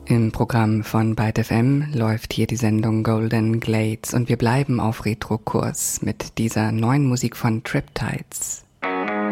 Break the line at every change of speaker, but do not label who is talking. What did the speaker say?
Im Programm von Byte FM läuft hier die Sendung Golden Glades und wir bleiben auf Retro-Kurs mit dieser neuen Musik von Triptides.